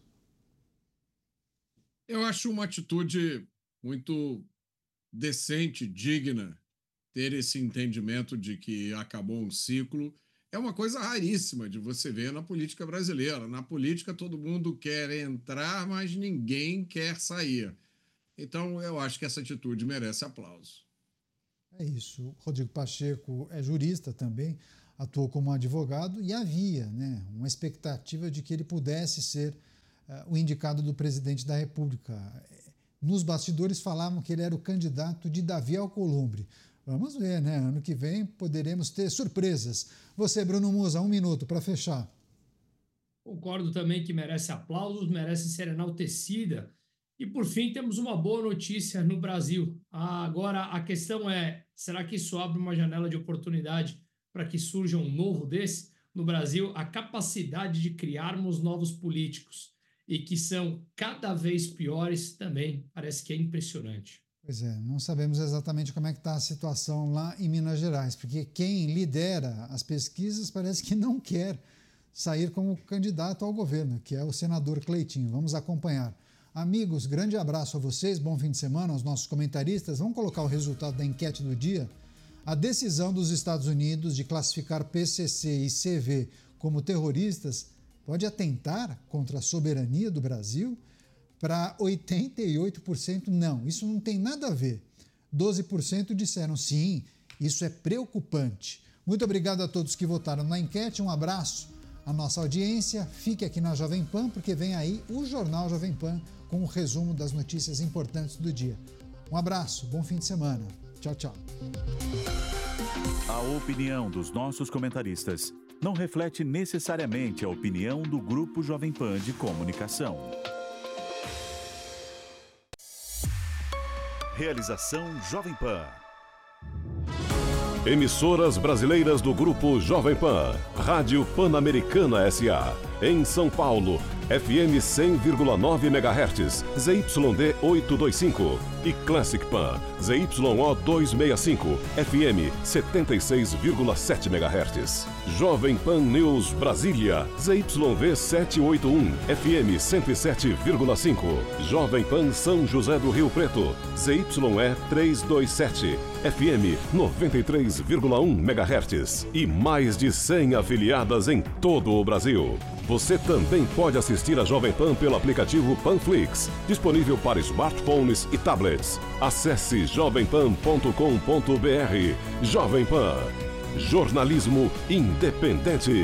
Eu acho uma atitude muito decente, digna, ter esse entendimento de que acabou um ciclo. É uma coisa raríssima de você ver na política brasileira. Na política todo mundo quer entrar, mas ninguém quer sair. Então, eu acho que essa atitude merece aplauso. É isso. O Rodrigo Pacheco é jurista também, atuou como advogado e havia, né, uma expectativa de que ele pudesse ser uh, o indicado do presidente da República. Nos bastidores falavam que ele era o candidato de Davi Alcolumbre. Vamos ver, né? Ano que vem poderemos ter surpresas. Você, Bruno Musa, um minuto para fechar. Concordo também que merece aplausos, merece ser enaltecida. E, por fim, temos uma boa notícia no Brasil. Agora, a questão é, será que isso abre uma janela de oportunidade para que surja um novo desse? No Brasil, a capacidade de criarmos novos políticos e que são cada vez piores também parece que é impressionante. Pois é, não sabemos exatamente como é que está a situação lá em Minas Gerais, porque quem lidera as pesquisas parece que não quer sair como candidato ao governo, que é o senador Cleitinho. Vamos acompanhar. Amigos, grande abraço a vocês, bom fim de semana aos nossos comentaristas. Vamos colocar o resultado da enquete do dia. A decisão dos Estados Unidos de classificar P C C e C V como terroristas pode atentar contra a soberania do Brasil? Para oitenta e oito por cento, não, isso não tem nada a ver. doze por cento disseram sim, isso é preocupante. Muito obrigado a todos que votaram na enquete, um abraço à nossa audiência. Fique aqui na Jovem Pan, porque vem aí o Jornal Jovem Pan com o resumo das notícias importantes do dia. Um abraço, bom fim de semana. Tchau, tchau. A opinião dos nossos comentaristas não reflete necessariamente a opinião do Grupo Jovem Pan de Comunicação. Realização Jovem Pan. Emissoras brasileiras do Grupo Jovem Pan. Rádio Pan-Americana S A. Em São Paulo, F M cem vírgula nove megahertz, Z Y D oitocentos e vinte e cinco. E Classic Pan, Z Y O duzentos e sessenta e cinco, F M setenta e seis vírgula sete megahertz. Jovem Pan News Brasília, Z Y V setecentos e oitenta e um, F M cento e sete vírgula cinco. Jovem Pan São José do Rio Preto, Z Y E trezentos e vinte e sete, F M noventa e três vírgula um megahertz. E mais de cem afiliadas em todo o Brasil. Você também pode assistir a Jovem Pan pelo aplicativo Panflix, disponível para smartphones e tablets. Acesse jovem pan ponto com ponto b r. Jovem Pan. Jornalismo independente.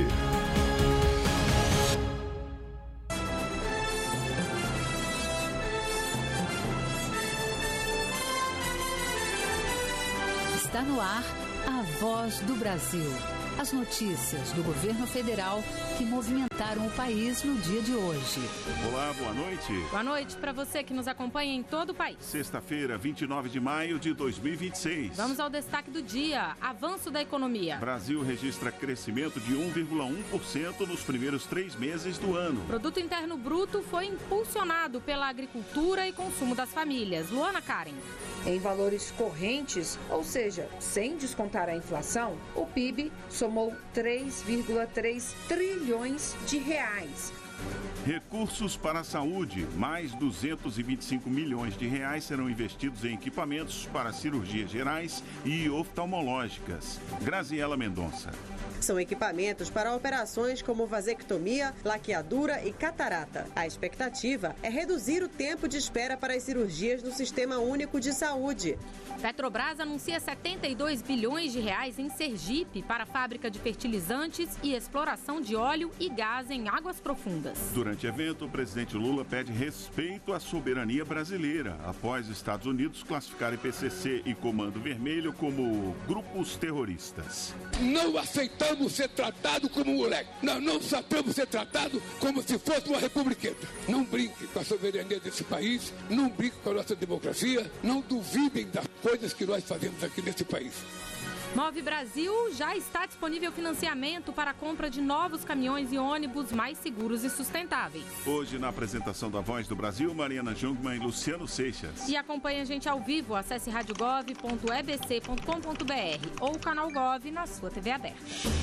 Está no ar a Voz do Brasil. As notícias do governo federal que movimentaram o país no dia de hoje. Olá, boa noite. Boa noite para você que nos acompanha em todo o país. Sexta-feira, vinte e nove de maio de dois mil e vinte e seis. Vamos ao destaque do dia. Avanço da economia. Brasil registra crescimento de um vírgula um por cento nos primeiros três meses do ano. Produto Interno Bruto foi impulsionado pela agricultura e consumo das famílias. Luana Karen. Em valores correntes, ou seja, sem descontar a inflação, o P I B somou três vírgula três trilhões de reais. Recursos para a saúde. Mais duzentos e vinte e cinco milhões de reais serão investidos em equipamentos para cirurgias gerais e oftalmológicas. Graziela Mendonça. São equipamentos para operações como vasectomia, laqueadura e catarata. A expectativa é reduzir o tempo de espera para as cirurgias no Sistema Único de Saúde. Petrobras anuncia setenta e dois bilhões de reais em Sergipe para a fábrica de fertilizantes e exploração de óleo e gás em águas profundas. Durante o evento, o presidente Lula pede respeito à soberania brasileira, após Estados Unidos classificarem P C C e Comando Vermelho como grupos terroristas. Não aceitamos ser tratado como moleque. Nós não sabemos ser tratado como se fosse uma republiqueta. Não brinque com a soberania desse país, não brinque com a nossa democracia, não duvidem das coisas que nós fazemos aqui nesse país. Move Brasil já está disponível financiamento para a compra de novos caminhões e ônibus mais seguros e sustentáveis. Hoje, na apresentação da Voz do Brasil, Mariana Jungmann e Luciano Seixas. E acompanhe a gente ao vivo, acesse rádio gov ponto e b c ponto com ponto b r ou o canal Gov na sua T V aberta.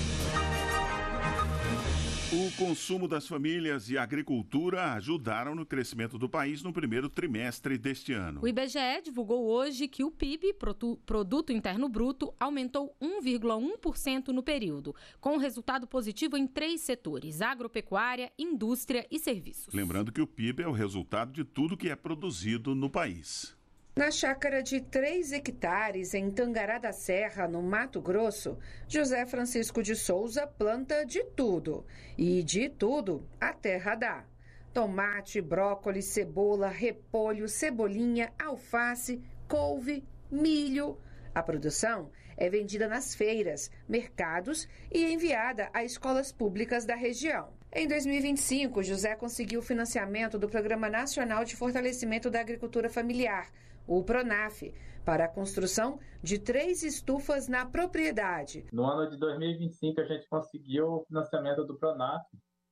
O consumo das famílias e a agricultura ajudaram no crescimento do país no primeiro trimestre deste ano. O I B G E divulgou hoje que o P I B, Produto Interno Bruto, aumentou um vírgula um por cento no período, com resultado positivo em três setores: agropecuária, indústria e serviços. Lembrando que o P I B é o resultado de tudo que é produzido no país. Na chácara de três hectares, em Tangará da Serra, no Mato Grosso, José Francisco de Souza planta de tudo. E de tudo a terra dá. Tomate, brócolis, cebola, repolho, cebolinha, alface, couve, milho. A produção é vendida nas feiras, mercados e enviada a escolas públicas da região. Em dois mil e vinte e cinco, José conseguiu o financiamento do Programa Nacional de Fortalecimento da Agricultura Familiar, o PRONAF, para a construção de três estufas na propriedade. No ano de dois mil e vinte e cinco, a gente conseguiu o financiamento do PRONAF.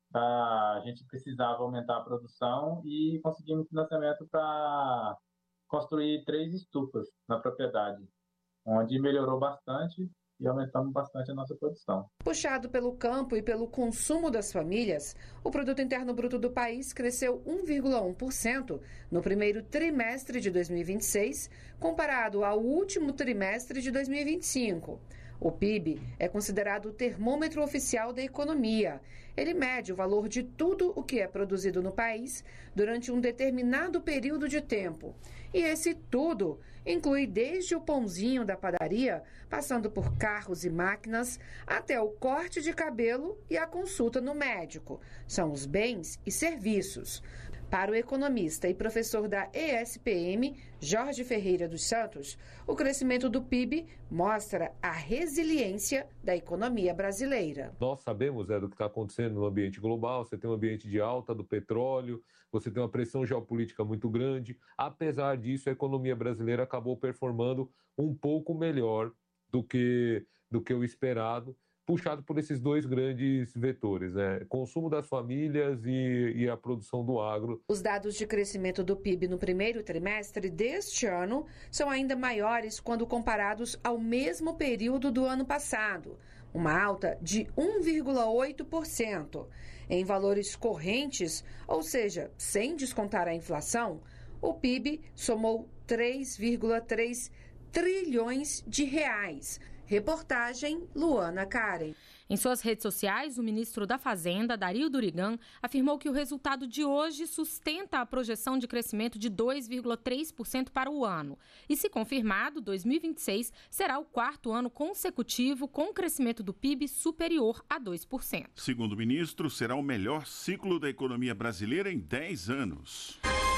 A gente precisava aumentar a produção e conseguimos financiamento para construir três estufas na propriedade, onde melhorou bastante e aumentamos bastante a nossa produção. Puxado pelo campo e pelo consumo das famílias, o Produto Interno Bruto do país cresceu um vírgula um por cento no primeiro trimestre de dois mil e vinte e seis, comparado ao último trimestre de dois mil e vinte e cinco. O P I B é considerado o termômetro oficial da economia. Ele mede o valor de tudo o que é produzido no país durante um determinado período de tempo. E esse tudo inclui desde o pãozinho da padaria, passando por carros e máquinas, até o corte de cabelo e a consulta no médico. São os bens e serviços. Para o economista e professor da E S P M, Jorge Ferreira dos Santos, o crescimento do P I B mostra a resiliência da economia brasileira. Nós sabemos é, do que está acontecendo no ambiente global, você tem um ambiente de alta do petróleo, você tem uma pressão geopolítica muito grande. Apesar disso, a economia brasileira acabou performando um pouco melhor do que, do que o esperado, puxado por esses dois grandes vetores, né? Consumo das famílias e, e a produção do agro. Os dados de crescimento do P I B no primeiro trimestre deste ano são ainda maiores quando comparados ao mesmo período do ano passado, uma alta de um vírgula oito por cento. Em valores correntes, ou seja, sem descontar a inflação, o P I B somou três vírgula três trilhões de reais. Reportagem Luana Karen. Em suas redes sociais, o ministro da Fazenda, Dario Durigan, afirmou que o resultado de hoje sustenta a projeção de crescimento de dois vírgula três por cento para o ano. E, se confirmado, dois mil e vinte e seis será o quarto ano consecutivo com crescimento do P I B superior a dois por cento. Segundo o ministro, será o melhor ciclo da economia brasileira em dez anos.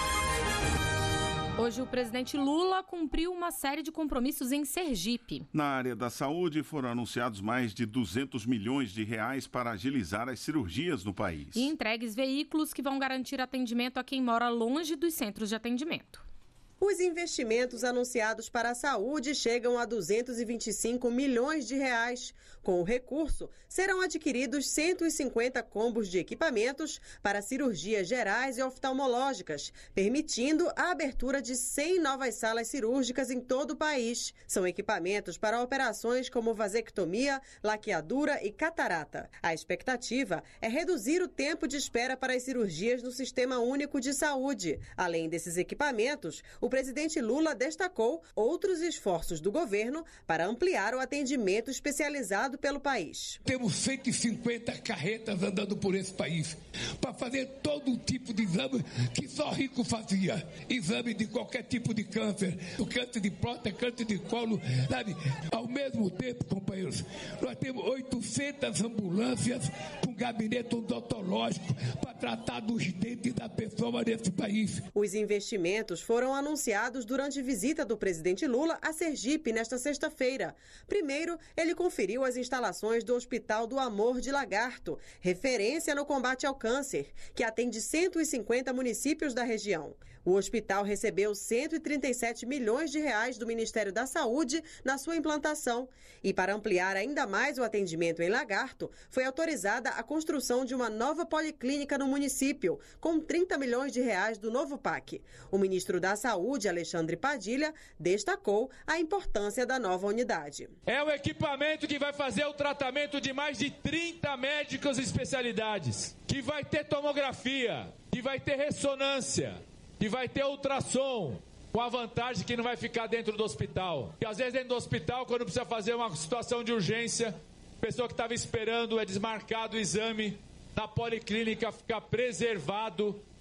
Hoje, o presidente Lula cumpriu uma série de compromissos em Sergipe. Na área da saúde, foram anunciados mais de duzentos milhões de reais para agilizar as cirurgias no país. E entregues veículos que vão garantir atendimento a quem mora longe dos centros de atendimento. Os investimentos anunciados para a saúde chegam a duzentos e vinte e cinco milhões de reais. Com o recurso, serão adquiridos cento e cinquenta combos de equipamentos para cirurgias gerais e oftalmológicas, permitindo a abertura de cem novas salas cirúrgicas em todo o país. São equipamentos para operações como vasectomia, laqueadura e catarata. A expectativa é reduzir o tempo de espera para as cirurgias no Sistema Único de Saúde. Além desses equipamentos, o presidente Lula destacou outros esforços do governo para ampliar o atendimento especializado pelo país. Temos cento e cinquenta carretas andando por esse país para fazer todo tipo de exame que só rico fazia. Exame de qualquer tipo de câncer, o câncer de próstata, câncer de colo, sabe? Ao mesmo tempo, companheiros, nós temos oitocentas ambulâncias com gabinete odontológico para tratar dos dentes da pessoa nesse país. Os investimentos foram anunciados durante visita do presidente Lula a Sergipe nesta sexta-feira. Primeiro, ele conferiu as instalações do Hospital do Amor de Lagarto, referência no combate ao câncer, que atende cento e cinquenta municípios da região. O hospital recebeu cento e trinta e sete milhões de reais do Ministério da Saúde na sua implantação. E para ampliar ainda mais o atendimento em Lagarto, foi autorizada a construção de uma nova policlínica no município, com trinta milhões de reais do novo P A C. O ministro da Saúde, Alexandre Padilha, destacou a importância da nova unidade. É um equipamento que vai fazer o tratamento de mais de trinta médicos e especialidades, que vai ter tomografia, que vai ter ressonância, que vai ter ultrassom, com a vantagem que não vai ficar dentro do hospital. Porque às vezes dentro do hospital, quando precisa fazer uma situação de urgência, a pessoa que estava esperando é desmarcado o exame, na policlínica fica preservado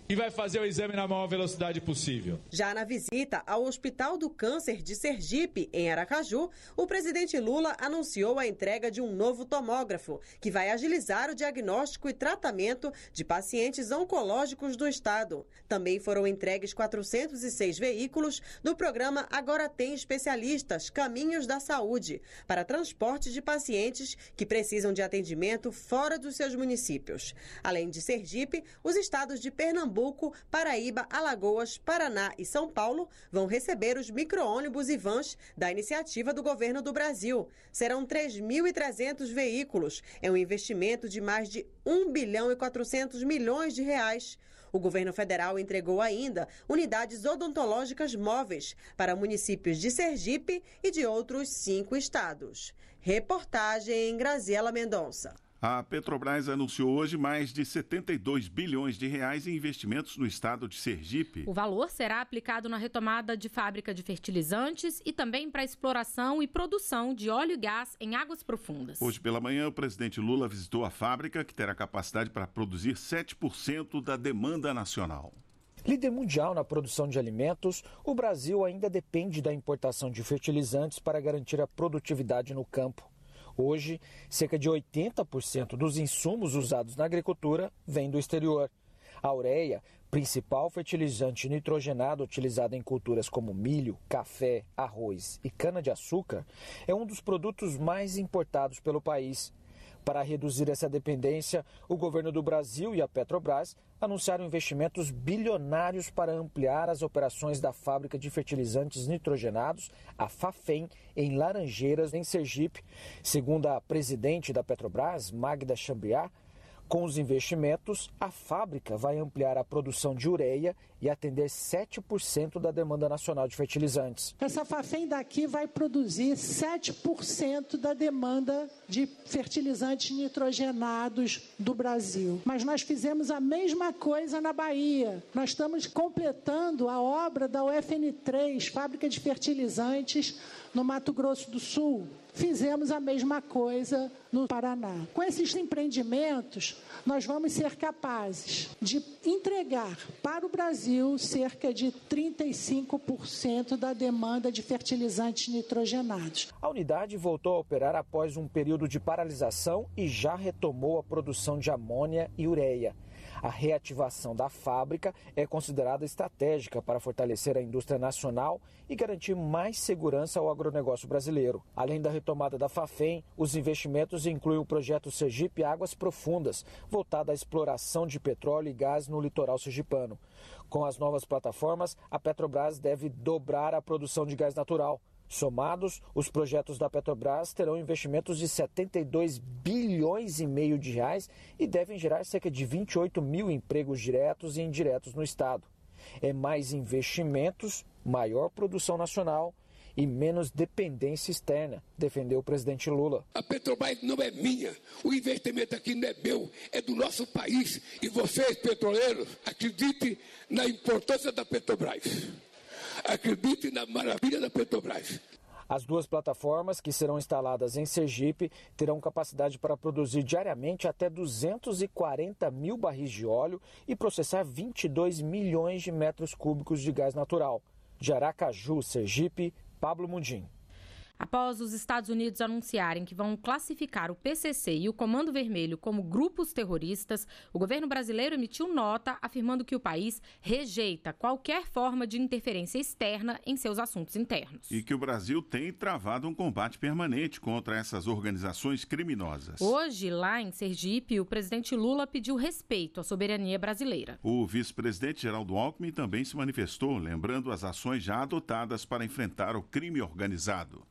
e vai fazer o exame na maior velocidade possível. Já na visita ao Hospital do Câncer de Sergipe, em Aracaju, o presidente Lula anunciou a entrega de um novo tomógrafo, que vai agilizar o diagnóstico e tratamento de pacientes oncológicos do estado. Também foram entregues quatrocentos e seis veículos do programa Agora Tem Especialistas, Caminhos da Saúde, para transporte de pacientes que precisam de atendimento fora dos seus municípios. Além de Sergipe, os estados de Pernambuco, Pernambuco, Paraíba, Alagoas, Paraná e São Paulo vão receber os micro-ônibus e vans da iniciativa do governo do Brasil. Serão três mil e trezentos veículos. É um investimento de mais de um bilhão e quatrocentos milhões de reais. O governo federal entregou ainda unidades odontológicas móveis para municípios de Sergipe e de outros cinco estados. Reportagem Graziela Mendonça. A Petrobras anunciou hoje mais de setenta e dois bilhões de reais em investimentos no estado de Sergipe. O valor será aplicado na retomada de fábrica de fertilizantes e também para a exploração e produção de óleo e gás em águas profundas. Hoje pela manhã, o presidente Lula visitou a fábrica, que terá capacidade para produzir sete por cento da demanda nacional. Líder mundial na produção de alimentos, o Brasil ainda depende da importação de fertilizantes para garantir a produtividade no campo. Hoje, cerca de oitenta por cento dos insumos usados na agricultura vêm do exterior. A ureia, principal fertilizante nitrogenado utilizado em culturas como milho, café, arroz e cana-de-açúcar, é um dos produtos mais importados pelo país. Para reduzir essa dependência, o governo do Brasil e a Petrobras anunciaram investimentos bilionários para ampliar as operações da fábrica de fertilizantes nitrogenados, a Fafem, em Laranjeiras, em Sergipe. Segundo a presidente da Petrobras, Magda Chambriard, com os investimentos, a fábrica vai ampliar a produção de ureia e atender sete por cento da demanda nacional de fertilizantes. Essa Fafem daqui vai produzir sete por cento da demanda de fertilizantes nitrogenados do Brasil. Mas nós fizemos a mesma coisa na Bahia. Nós estamos completando a obra da U F N três, fábrica de fertilizantes, no Mato Grosso do Sul. Fizemos a mesma coisa no Paraná. Com esses empreendimentos, nós vamos ser capazes de entregar para o Brasil cerca de trinta e cinco por cento da demanda de fertilizantes nitrogenados. A unidade voltou a operar após um período de paralisação e já retomou a produção de amônia e ureia. A reativação da fábrica é considerada estratégica para fortalecer a indústria nacional e garantir mais segurança ao agronegócio brasileiro. Além da retomada da Fafem, os investimentos incluem o projeto Sergipe Águas Profundas, voltado à exploração de petróleo e gás no litoral sergipano. Com as novas plataformas, a Petrobras deve dobrar a produção de gás natural. Somados, os projetos da Petrobras terão investimentos de setenta e dois bilhões e meio de reais e devem gerar cerca de vinte e oito mil empregos diretos e indiretos no estado. É mais investimentos, maior produção nacional e menos dependência externa, defendeu o presidente Lula. A Petrobras não é minha, o investimento aqui não é meu, é do nosso país. E vocês, petroleiros, acreditem na importância da Petrobras. Acredite na maravilha da Petrobras. As duas plataformas, que serão instaladas em Sergipe, terão capacidade para produzir diariamente até duzentos e quarenta mil barris de óleo e processar vinte e dois milhões de metros cúbicos de gás natural. De Aracaju, Sergipe, Pablo Mundim. Após os Estados Unidos anunciarem que vão classificar o P C C e o Comando Vermelho como grupos terroristas, o governo brasileiro emitiu nota afirmando que o país rejeita qualquer forma de interferência externa em seus assuntos internos. E que o Brasil tem travado um combate permanente contra essas organizações criminosas. Hoje, lá em Sergipe, o presidente Lula pediu respeito à soberania brasileira. O vice-presidente Geraldo Alckmin também se manifestou, lembrando as ações já adotadas para enfrentar o crime organizado.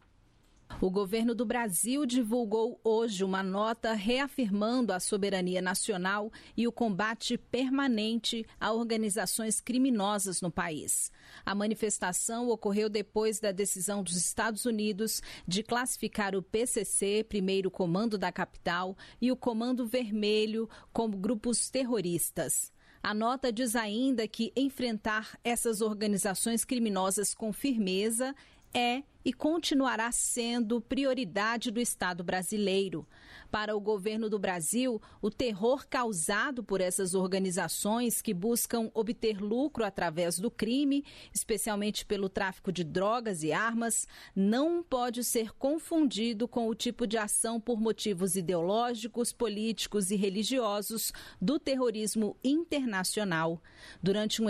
O governo do Brasil divulgou hoje uma nota reafirmando a soberania nacional e o combate permanente a organizações criminosas no país. A manifestação ocorreu depois da decisão dos Estados Unidos de classificar o P C C, primeiro comando da capital, e o Comando Vermelho como grupos terroristas. A nota diz ainda que enfrentar essas organizações criminosas com firmeza é e continuará sendo prioridade do Estado brasileiro. Para o governo do Brasil, o terror causado por essas organizações que buscam obter lucro através do crime, especialmente pelo tráfico de drogas e armas, não pode ser confundido com o tipo de ação por motivos ideológicos, políticos e religiosos do terrorismo internacional. Durante um